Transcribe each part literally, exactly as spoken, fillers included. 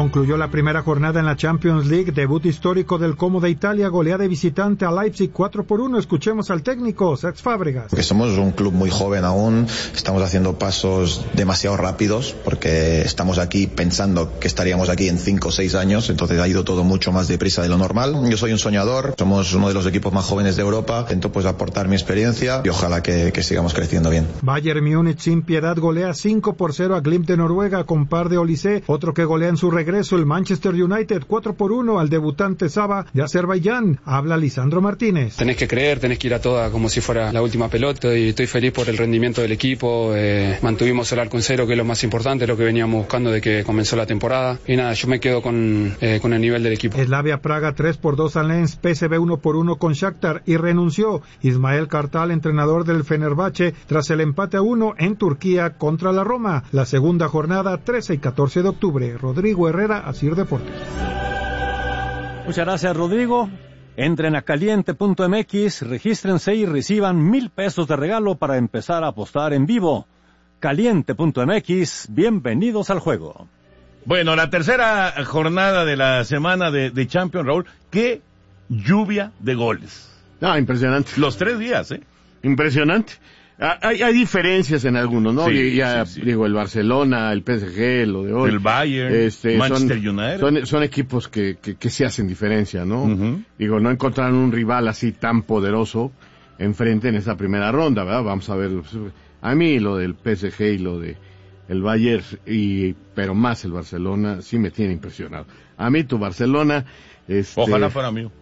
Concluyó la primera jornada en la Champions League, debut histórico del Como de Italia, goleada de visitante a Leipzig cuatro por uno. Escuchemos al técnico, Cesc Fábregas. Porque somos un club muy joven aún, estamos haciendo pasos demasiado rápidos, porque estamos aquí pensando que estaríamos aquí en cinco o seis años, entonces ha ido todo mucho más deprisa de lo normal. Yo soy un soñador, somos uno de los equipos más jóvenes de Europa, intento pues aportar mi experiencia y ojalá que, que sigamos creciendo bien. Bayern Múnich sin piedad golea cinco por cero a Glimt de Noruega con par de Olise, otro que golea en su regreso el Manchester United cuatro por uno al debutante Saba de Azerbaiyán. Habla Lisandro Martínez. Tenés que creer, tenés que ir a toda como si fuera la última pelota y estoy feliz por el rendimiento del equipo. Eh, mantuvimos el arco en cero, que es lo más importante, lo que veníamos buscando de que comenzó la temporada. Y nada, yo me quedo con, eh, con el nivel del equipo. Slavia Praga tres por dos al Lens, P S V uno por uno con Shakhtar y renunció Ismael Kartal, entrenador del Fenerbahce, tras el empate a uno en Turquía contra la Roma. La segunda jornada, trece y catorce de octubre. Rodrigo Herrera, Asir Deportes. Muchas gracias, Rodrigo. Entren a caliente punto m x, regístrense y reciban mil pesos de regalo para empezar a apostar en vivo. caliente punto m x, bienvenidos al juego. Bueno, la tercera jornada de la semana de, de Champions, Raúl, qué lluvia de goles. Ah, impresionante. Los tres días, ¿eh? Impresionante. Hay, hay diferencias en algunos, ¿no? Sí, y ya, sí, sí. Digo, el Barcelona, el P S G, lo de hoy. El Bayern, este, Manchester son, United. Son, son equipos que, que, que se hacen diferencia, ¿no? Uh-huh. Digo, no encontraron un rival así tan poderoso enfrente en esa primera ronda, ¿verdad? Vamos a ver. A mí lo del P S G y lo de el Bayern, y, pero más el Barcelona, sí me tiene impresionado. A mí tu Barcelona... Este, Ojalá fuera mío.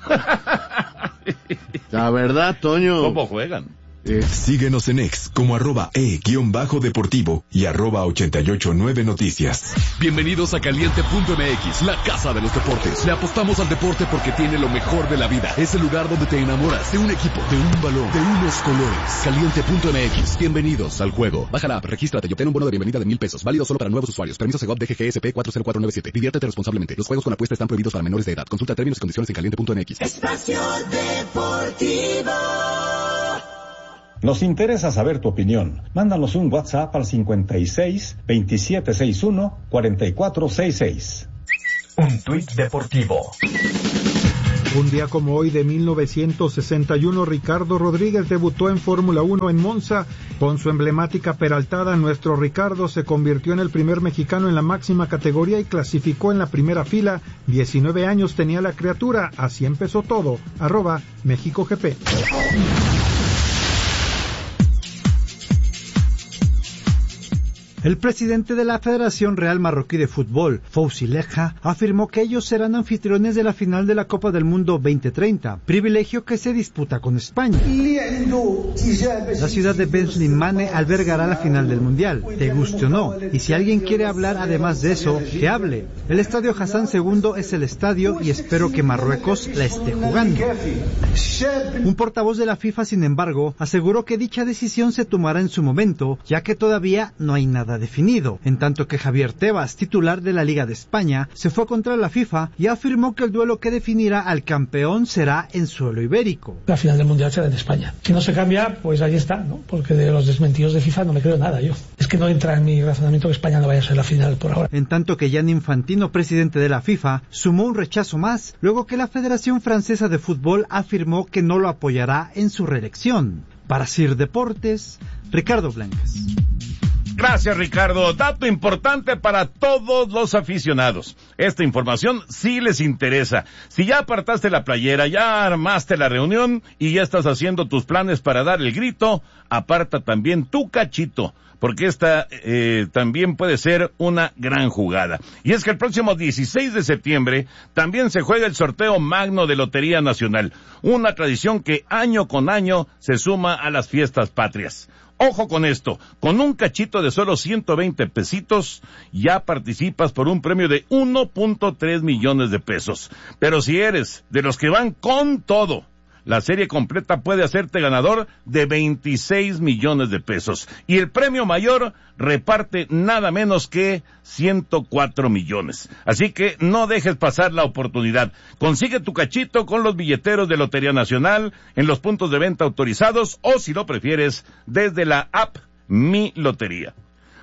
La verdad, Toño... ¿Cómo juegan? Eh. Síguenos en X como arroba e-deportivo y arroba ochenta y ocho nueve noticias. Bienvenidos a caliente punto m x, la casa de los deportes. Le apostamos al deporte porque tiene lo mejor de la vida. Es el lugar donde te enamoras de un equipo, de un balón, de unos colores. caliente punto m x, bienvenidos al juego. Baja la app, regístrate y obtén un bono de bienvenida de mil pesos. Válido solo para nuevos usuarios. Permiso Segov D G G S P cuatro cero cuatro nueve siete. Diviértete responsablemente. Los juegos con apuesta están prohibidos para menores de edad. Consulta términos y condiciones en caliente punto m x. Espacio Deportivo. Nos interesa saber tu opinión. Mándanos un WhatsApp al cincuenta y seis, veintisiete sesenta y uno, cuarenta y cuatro sesenta y seis. Un tuit deportivo. Un día como hoy de mil novecientos sesenta y uno, Ricardo Rodríguez debutó en Fórmula uno en Monza. Con su emblemática peraltada, nuestro Ricardo se convirtió en el primer mexicano en la máxima categoría y clasificó en la primera fila. diecinueve años tenía la criatura. Así empezó todo. Arroba México G P. El presidente de la Federación Real Marroquí de Fútbol, Fouzi Leja, afirmó que ellos serán anfitriones de la final de la Copa del Mundo veinte treinta, privilegio que se disputa con España. La ciudad de Benlimane albergará la final del Mundial, te guste o no, y si alguien quiere hablar además de eso, que hable. El estadio Hassan segundo es el estadio y espero que Marruecos la esté jugando. Un portavoz de la FIFA, sin embargo, aseguró que dicha decisión se tomará en su momento, ya que todavía no hay nada definido, en tanto que Javier Tebas, titular de la Liga de España, se fue contra la FIFA y afirmó que el duelo que definirá al campeón será en suelo ibérico. La final del Mundial será en España. Si no se cambia, pues ahí está, ¿no? Porque de los desmentidos de FIFA no me creo nada yo. Es que no entra en mi razonamiento que España no vaya a ser la final por ahora. En tanto que Gianni Infantino, presidente de la FIFA, sumó un rechazo más, luego que la Federación Francesa de Fútbol afirmó que no lo apoyará en su reelección. Para Sir Deportes, Ricardo Blancas. Gracias, Ricardo. Dato importante para todos los aficionados. Esta información sí les interesa. Si ya apartaste la playera, ya armaste la reunión y ya estás haciendo tus planes para dar el grito, aparta también tu cachito, porque esta eh, también puede ser una gran jugada. Y es que el próximo dieciséis de septiembre también se juega el sorteo magno de Lotería Nacional, una tradición que año con año se suma a las fiestas patrias. Ojo con esto, con un cachito de solo ciento veinte pesitos, ya participas por un premio de uno punto tres millones de pesos. Pero si eres de los que van con todo, la serie completa puede hacerte ganador de veintiséis millones de pesos. Y el premio mayor reparte nada menos que ciento cuatro millones. Así que no dejes pasar la oportunidad. Consigue tu cachito con los billeteros de Lotería Nacional en los puntos de venta autorizados o, si lo prefieres, desde la app Mi Lotería.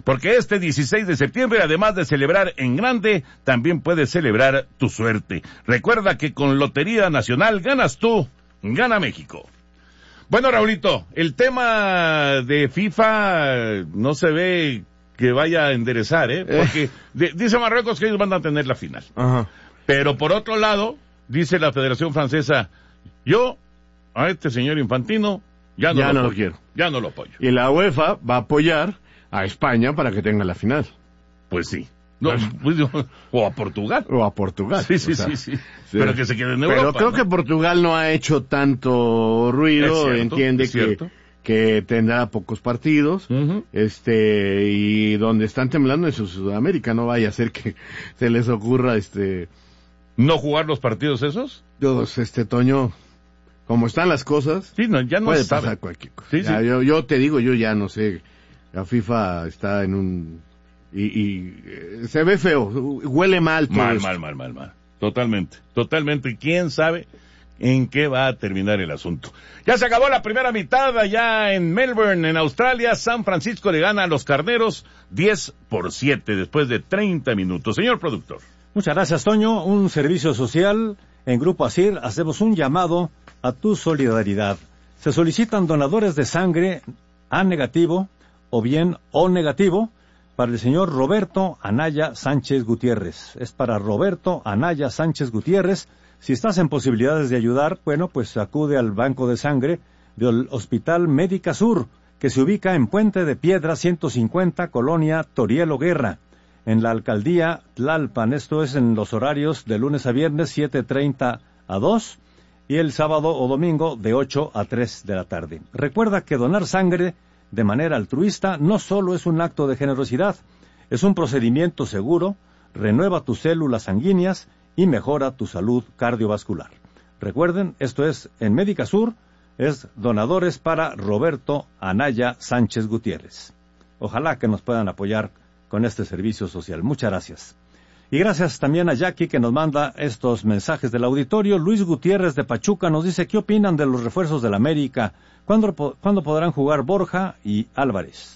Porque este dieciséis de septiembre, además de celebrar en grande, también puedes celebrar tu suerte. Recuerda que con Lotería Nacional ganas tú, gana México. Bueno, Raulito, el tema de FIFA no se ve que vaya a enderezar, ¿eh? Porque de, dice Marruecos que ellos van a tener la final. Ajá. Pero por otro lado, dice la Federación Francesa, yo a este señor Infantino ya no, ya lo, no apoyo, lo quiero. Ya no lo apoyo. Y la UEFA va a apoyar a España para que tenga la final. Pues sí. No, pues, o a Portugal. O a Portugal. Sí, sí, o sea, sí, sí, sí. Pero que se quede en Europa. Pero creo ¿no? que Portugal no ha hecho tanto ruido, cierto, entiende que, que tendrá pocos partidos, uh-huh. este, y donde están temblando en Sudamérica, no vaya a ser que se les ocurra, este... ¿No jugar los partidos esos? Yo, este, Toño, como están las cosas, sí, no, ya no puede sabe. pasar cualquier cosa. Sí, ya, sí. Yo, yo te digo, yo ya no sé, la FIFA está en un... Y, y eh, se ve feo, huele mal todo Mal, esto. mal, mal, mal, mal. Totalmente, totalmente. ¿Quién sabe en qué va a terminar el asunto? Ya se acabó la primera mitad allá en Melbourne, en Australia. San Francisco le gana a los Carneros diez por siete después de treinta minutos. Señor productor. Muchas gracias, Toño. Un servicio social. En Grupo ASIR hacemos un llamado a tu solidaridad. Se solicitan donadores de sangre A negativo o bien O negativo para el señor Roberto Anaya Sánchez Gutiérrez. Es para Roberto Anaya Sánchez Gutiérrez. Si estás en posibilidades de ayudar, bueno, pues acude al banco de sangre del Hospital Médica Sur, que se ubica en Puente de Piedra ciento cincuenta, Colonia Torielo Guerra, en la alcaldía Tlalpan. Esto es en los horarios de lunes a viernes, siete treinta a dos, y el sábado o domingo de ocho a tres de la tarde. Recuerda que donar sangre de manera altruista no solo es un acto de generosidad, es un procedimiento seguro, renueva tus células sanguíneas y mejora tu salud cardiovascular. Recuerden, esto es en Médica Sur, es donadores para Roberto Anaya Sánchez Gutiérrez. Ojalá que nos puedan apoyar con este servicio social. Muchas gracias. Y gracias también a Jackie que nos manda estos mensajes del auditorio. Luis Gutiérrez de Pachuca nos dice, ¿qué opinan de los refuerzos del América? ¿Cuándo, ¿Cuándo podrán jugar Borja y Álvarez?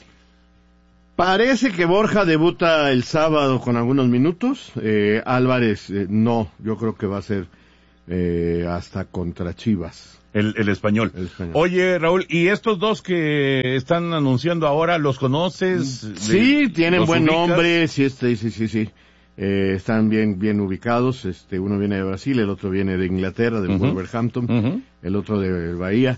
Parece que Borja debuta el sábado con algunos minutos. Eh, Álvarez, eh, no, yo creo que va a ser eh, hasta contra Chivas. El, el, español. el español. Oye, Raúl, ¿y estos dos que están anunciando ahora, los conoces? Sí, de, tienen buen ubicas? nombre, sí, sí, sí, sí, sí. Eh, están bien, bien ubicados. Este, uno viene de Brasil, el otro viene de Inglaterra, del uh-huh. Wolverhampton, uh-huh. el otro de Bahía.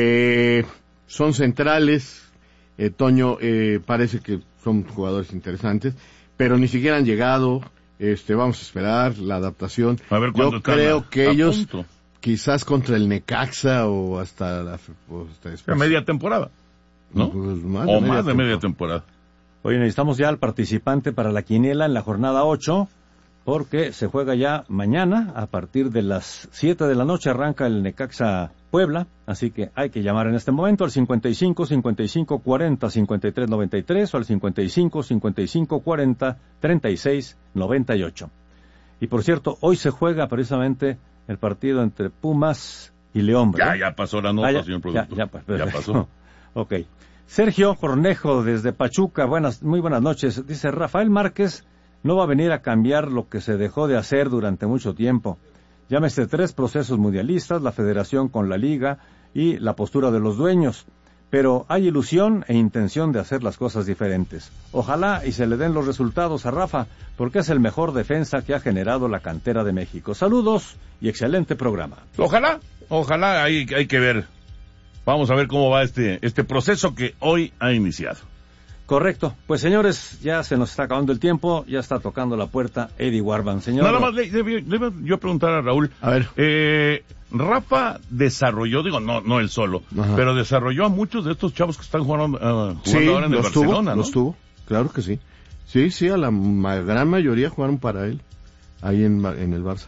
Eh, son centrales. Eh, Toño, eh, parece que son jugadores interesantes, pero ni siquiera han llegado. Este, vamos a esperar la adaptación. A ver, yo creo a, que a ellos, punto. quizás contra el Necaxa o hasta la, o hasta después. A media temporada, ¿no? Pues más o de más de media temporada. temporada. Oye, necesitamos ya al participante para la quiniela en la jornada ocho, porque se juega ya mañana, a partir de las siete de la noche arranca el Necaxa Puebla, así que hay que llamar en este momento al cincuenta y cinco, cincuenta y cinco, cuarenta, cincuenta y tres, noventa y tres o al cincuenta y cinco, cincuenta y cinco, cuarenta, treinta y seis, noventa y ocho. Y por cierto, hoy se juega precisamente el partido entre Pumas y León, ¿verdad? Ya, ya pasó la nota, ah, ya, señor productor. Ya, ya, pues, ya pasó. Ok. Sergio Cornejo desde Pachuca, buenas, muy buenas noches. Dice, Rafael Márquez no va a venir a cambiar lo que se dejó de hacer durante mucho tiempo. Llámese tres procesos mundialistas, la federación con la liga y la postura de los dueños. Pero hay ilusión e intención de hacer las cosas diferentes. Ojalá y se le den los resultados a Rafa, porque es el mejor defensa que ha generado la cantera de México. Saludos y excelente programa. Ojalá, ojalá, hay, hay que ver. Vamos a ver cómo va este, este proceso que hoy ha iniciado. Correcto. Pues señores, ya se nos está acabando el tiempo, ya está tocando la puerta Eddie Warban. Señor. Nada más le, le, le, yo preguntar a Raúl. A ver. Eh, Rafa desarrolló, digo, no no él solo, Ajá. pero desarrolló a muchos de estos chavos que están jugando, uh, jugando sí, ahora en el los Barcelona, tuvo, ¿no? los tuvo, claro que sí. Sí, sí, a la ma- gran mayoría jugaron para él, ahí en, en el Barça.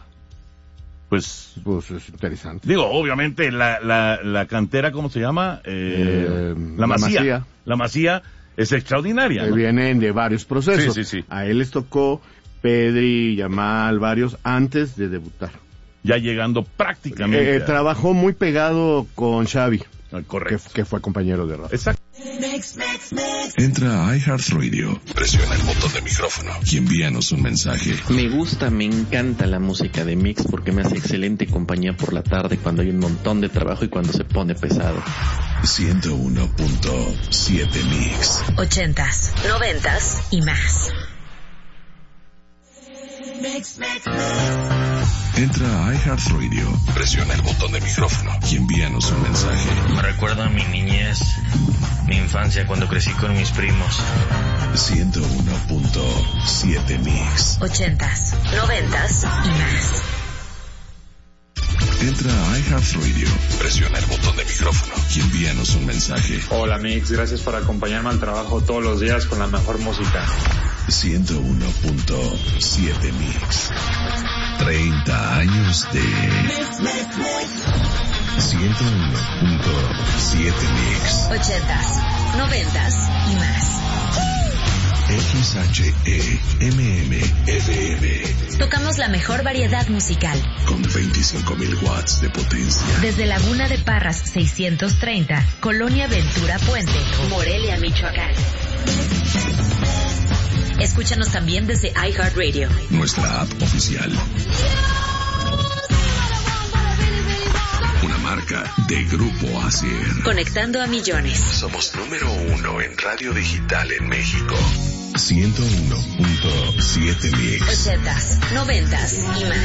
Pues, pues es interesante. Digo, obviamente la la, la cantera, ¿cómo se llama? Eh, eh, la, Masía. la Masía. La Masía es extraordinaria, ¿no? Vienen de varios procesos. Sí, sí, sí. A él les tocó Pedri, Yamal, varios antes de debutar. Ya llegando prácticamente. Eh, trabajó muy pegado con Xavi. Correcto. Que, que fue compañero de Rafa. Exacto. Entra a iHeartRadio, presiona el botón de micrófono y envíanos un mensaje. Me gusta, me encanta la música de Mix porque me hace excelente compañía por la tarde cuando hay un montón de trabajo y cuando se pone pesado. ciento uno punto siete Mix. Ochentas, noventas y más. Mix, mix, mix. Entra a iHeartRadio, presiona el botón de micrófono y envíanos un mensaje. Me recuerda a mi niñez, mi infancia cuando crecí con mis primos. ciento uno punto siete Mix. Ochentas, noventas y más. Entra a iHeartRadio, presiona el botón de micrófono y envíanos un mensaje. Hola Mix, gracias por acompañarme al trabajo todos los días con la mejor música. ciento uno punto siete Mix. treinta años de ciento uno punto siete Mix. Ochentas, noventas y más. X H E M M F M. Tocamos la mejor variedad musical. Con veinticinco mil watts de potencia. Desde Laguna de Parras seiscientos treinta, Colonia Ventura Puente, Morelia, Michoacán. Escúchanos también desde iHeartRadio. Nuestra app oficial. Una marca de Grupo Asier. Conectando a millones. Somos número uno en radio digital en México. ciento uno punto siete Mix. Ochentas, noventas y más.